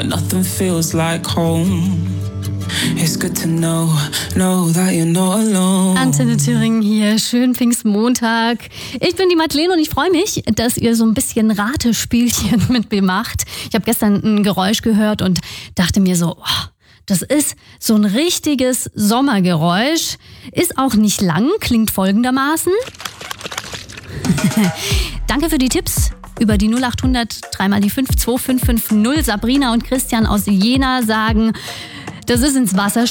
when nothing feels like home. It's good to know that you're not alone. Antenne Thüringen hier, schönen Pfingstmontag. Ich bin die Madeleine und ich freue mich, dass ihr so ein bisschen Ratespielchen mit mir macht. Ich habe gestern ein Geräusch gehört und dachte mir so, das ist so ein richtiges Sommergeräusch. Ist auch nicht lang, klingt folgendermaßen. Danke für die Tipps. Über die 0800 3 mal die 5 2550. Sabrina und Christian aus Jena sagen, das ist ins Wasser